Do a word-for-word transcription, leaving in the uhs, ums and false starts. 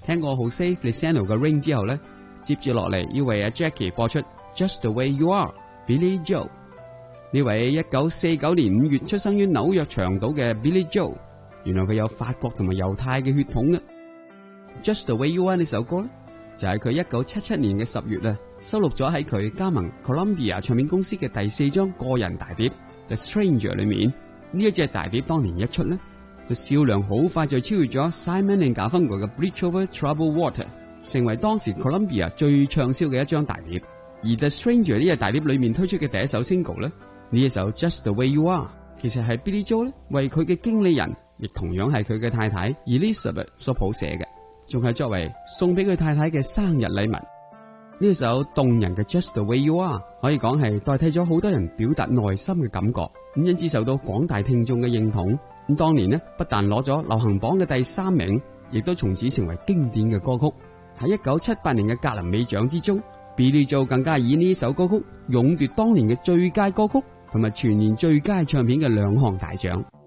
聽過 Jose Feliciano 嘅 Ring 之後呢，接住落嚟要為阿 Jackie 播出 Just the Way You Are Billy Joel。呢位一九四九年五月出生於紐約長島嘅 Billy Joel， 原來佢有法國同埋猶太嘅血統嘅。Just the Way You Are 呢首歌呢，就係佢一九七七年嘅十月啊，收錄咗喺佢加盟 Columbia 唱片公司嘅第四張個人大碟 The Stranger 裏面。呢一隻大碟當年一出呢，個銷量好快就超越咗 Simon and Garfunkel 嘅 Bridge Over Troubled Water， 成為當時 Columbia 最暢銷嘅一張大碟。而 The Stranger 呢隻大碟裏面推出嘅第一首 single 呢，呢一首 Just the Way You Are， 其實係 Billy Joel 咧為佢嘅經理人，亦同樣係佢嘅太太 Elizabeth 所譜寫嘅，仲係作為送俾佢太太嘅生日禮物。呢一首動人嘅 Just the Way You Are 可以講係代替咗好多人表達內心嘅感覺，咁因此受到廣大聽眾嘅認同。咁當年呢，不但攞咗流行榜嘅第三名，亦都從此成為經典嘅歌曲。喺一九七八年嘅格林美獎之中， Billy Joel 更加以呢首歌曲勇奪當年嘅最佳歌曲同埋全年最佳唱片嘅兩項大獎。